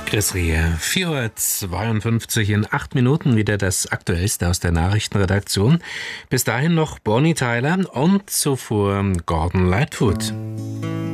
Grüß Sie, 4:52 Uhr, in 8 Minuten wieder das Aktuellste aus der Nachrichtenredaktion. Bis dahin noch Bonnie Tyler und zuvor Gordon Lightfoot.